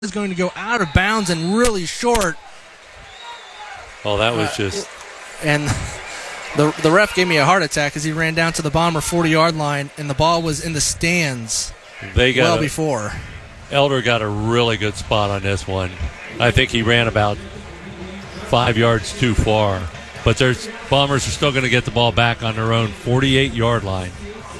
is going to go out of bounds and really short. Oh, that was just... And the ref gave me a heart attack as he ran down to the Bomber 40-yard line, and the ball was in the stands before. Elder got a really good spot on this one. I think he ran about 5 yards too far. But Bombers are still going to get the ball back on their own 48-yard line.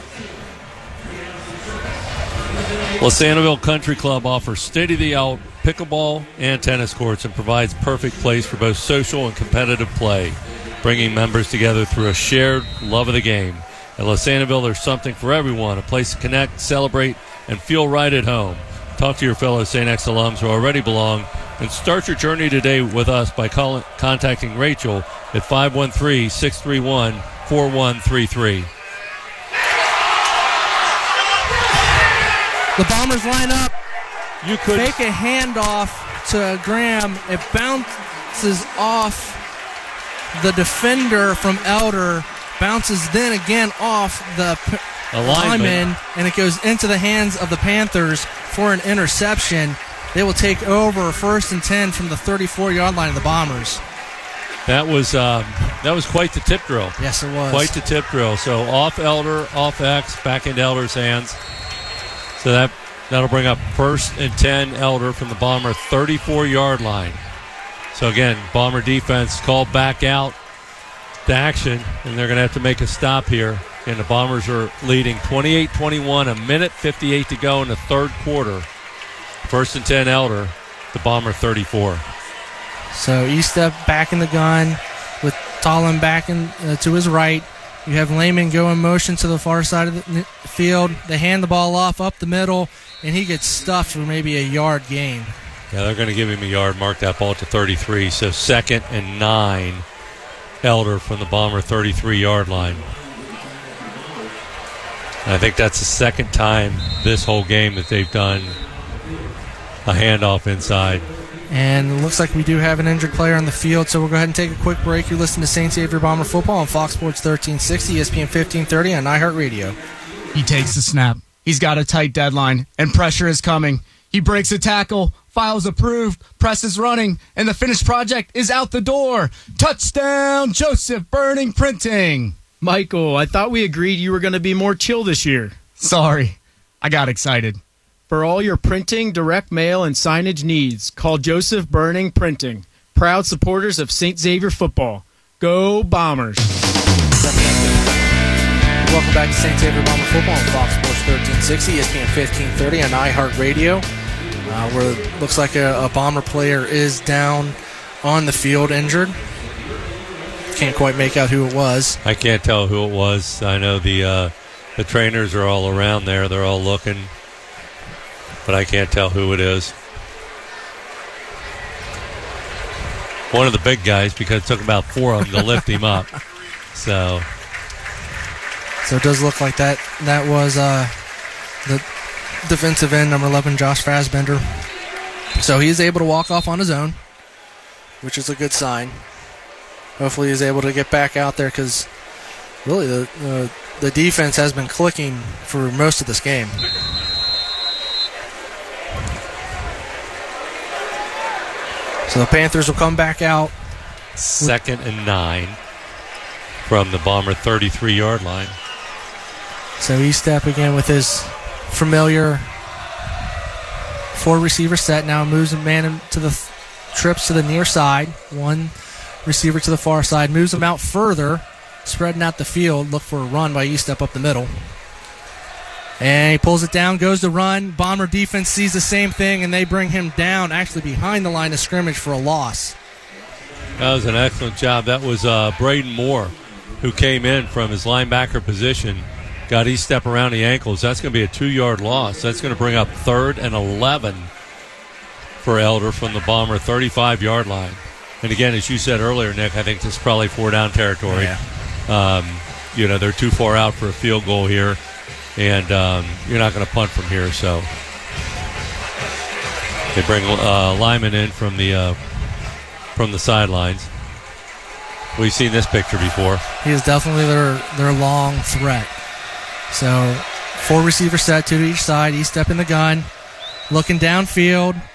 Losanaville Country Club offers state-of-the-art pickleball and tennis courts and provides perfect place for both social and competitive play, bringing members together through a shared love of the game. At Losanaville, there's something for everyone, a place to connect, celebrate, and feel right at home. Talk to your fellow St. X alums who already belong, and start your journey today with us by contacting Rachel at 513-631-4133. The Bombers line up. You could fake a handoff to Graham. It bounces off the defender from Elder, bounces then again off the lineman, and it goes into the hands of the Panthers for an interception. They will take over 1st and 10 from the 34-yard line of the Bombers. That was quite the tip drill. Yes, it was. Quite the tip drill. So off Elder, off X, back into Elder's hands. So that'll bring up 1st and 10 Elder from the Bomber 34-yard line. So again, Bomber defense called back out to action, and they're going to have to make a stop here. And the Bombers are leading 28-21, a minute 58 to go in the third quarter. 1st and 10 Elder, the Bomber 34. So E-step back in the gun with Tallon back to his right. You have Lehman go in motion to the far side of the field. They hand the ball off up the middle, and he gets stuffed for maybe a yard gain. Yeah, they're going to give him a yard, mark that ball to 33. So 2nd and 9, Elder from the Bomber 33-yard line. And I think that's the second time this whole game that they've done a handoff inside. And it looks like we do have an injured player on the field, so we'll go ahead and take a quick break. You're listening to St. Xavier Bomber Football on Fox Sports 1360, ESPN 1530 on iHeartRadio. He takes the snap. He's got a tight deadline, and pressure is coming. He breaks a tackle, files approved, press is running, and the finished project is out the door. Touchdown, Joseph Burning Printing. Michael, I thought we agreed you were going to be more chill this year. Sorry, I got excited. For all your printing, direct mail, and signage needs, call Joseph Burning Printing. Proud supporters of St. Xavier football. Go Bombers. Welcome back to St. Xavier Bomber Football on Fox Sports 1360, ESPN 1530 on iHeartRadio. Where it looks like a Bomber player is down on the field injured. Can't quite make out who it was. I can't tell who it was. I know the trainers are all around there. They're all looking. But I can't tell who it is. One of the big guys, because it took about 4 of them to lift him up. So it does look like that was the defensive end, number 11, Josh Fassbender. So he's able to walk off on his own, which is a good sign. Hopefully he's able to get back out there, because really the defense has been clicking for most of this game. So the Panthers will come back out. 2nd and 9 from the Bomber 33-yard line. So E-step again with his familiar 4-receiver set. Now moves a man to the trips to the near side. 1 receiver to the far side. Moves him out further, spreading out the field. Look for a run by E-step up the middle. And he pulls it down, goes to run. Bomber defense sees the same thing, and they bring him down, actually behind the line of scrimmage for a loss. That was an excellent job. That was Braden Moore, who came in from his linebacker position, got E-step around the ankles. That's going to be a 2-yard loss. That's going to bring up 3rd and 11 for Elder from the Bomber 35-yard line. And again, as you said earlier, Nick, I think this is probably 4-down territory. Yeah. They're too far out for a field goal here. And you're not going to punt from here, so they bring Lyman in from the sidelines. We've seen this picture before. He is definitely their long threat. So 4 receiver set, 2 to each side. E-step in the gun, looking downfield.